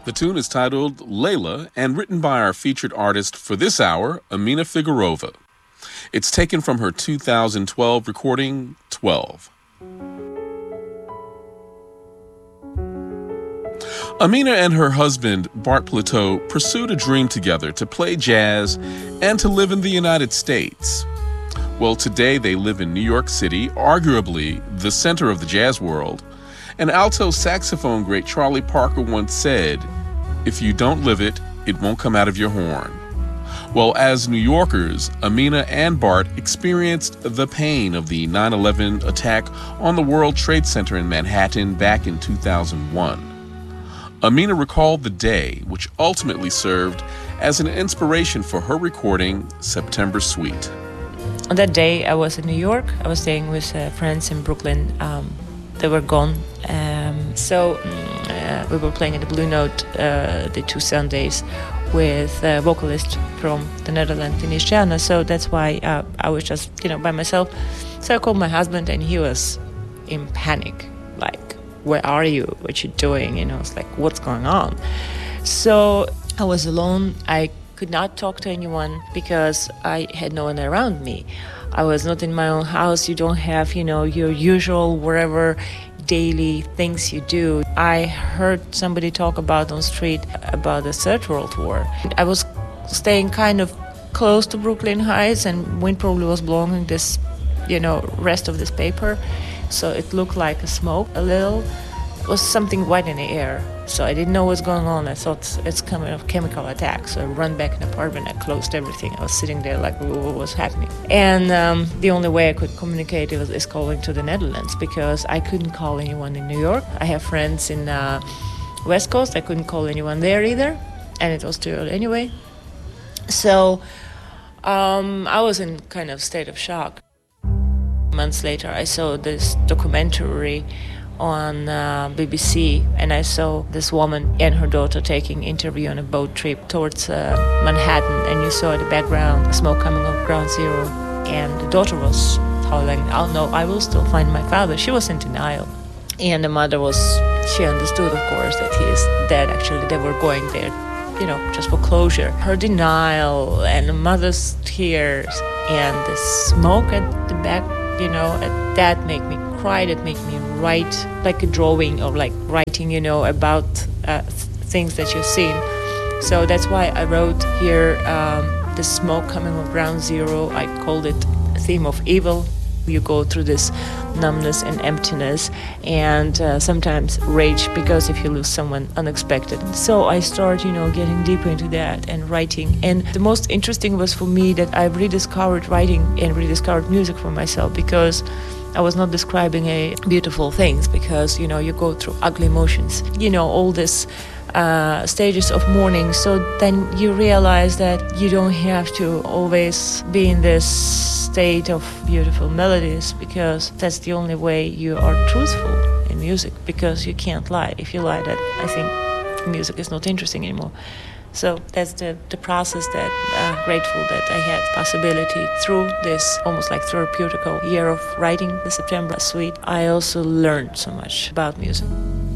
The tune is titled Layla and written by our featured artist for this hour, Amina Figurova. It's taken from her 2012 recording, 12. Amina and her husband, Bart Plateau, pursued a dream together to play jazz and to live in the United States. Well, today they live in New York City, arguably the center of the jazz world. And alto saxophone great Charlie Parker once said, "If you don't live it, it won't come out of your horn." Well, as New Yorkers, Amina and Bart experienced the pain of the 9/11 attack on the World Trade Center in Manhattan back in 2001. Amina recalled the day, which ultimately served as an inspiration for her recording September Suite. On that day, I was in New York. I was staying with friends in Brooklyn. They were gone. So we were playing at the Blue Note the 2 Sundays with a vocalist from the Netherlands, Denise Jana. So that's why I was just, by myself. So I called my husband and he was in panic. Like, where are you? What you doing? It's like, what's going on? So I was alone. I could not talk to anyone because I had no one around me. I was not in my own house. You don't have, your usual wherever daily things you do. I heard somebody talk about on street about the Third World War. I was staying kind of close to Brooklyn Heights and wind probably was blowing this, rest of this paper. So it looked like a smoke a little. It was something white in the air. So I didn't know what's going on. I thought it's coming of chemical attack. So I ran back in the apartment. I closed everything. I was sitting there like, what was happening? And the only way I could communicate is calling to the Netherlands because I couldn't call anyone in New York. I have friends in West Coast. I couldn't call anyone there either. And it was too early anyway. So I was in kind of state of shock. Months later, I saw this documentary on BBC, and I saw this woman and her daughter taking interview on a boat trip towards Manhattan, and you saw in the background smoke coming off Ground Zero, and the daughter was howling, "Oh no, I will still find my father." She was in denial, and the mother she understood, of course, that he is dead. Actually, they were going there, just for closure. Her denial and the mother's tears and the smoke at the back, that made me cry. That made me write like a drawing or like writing, about things that you've seen. So that's why I wrote here the smoke coming from Ground Zero. I called it a theme of evil. You go through this numbness and emptiness and sometimes rage because if you lose someone unexpected. So I started, getting deeper into that and writing. And the most interesting was for me that I've rediscovered writing and rediscovered music for myself because I was not describing beautiful things because, you go through ugly emotions, all this stages of mourning. So then you realize that you don't have to always be in this state of beautiful melodies because that's the only way you are truthful in music because you can't lie. If you lie, that I think music is not interesting anymore. So that's the process that I'm grateful that I had possibility through this almost like therapeutical year of writing the September Suite. I also learned so much about music.